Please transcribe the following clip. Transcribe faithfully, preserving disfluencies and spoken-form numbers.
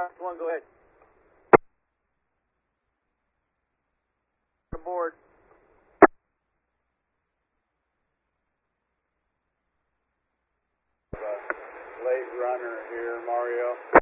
One, go ahead. Aboard. Late runner here, Mario.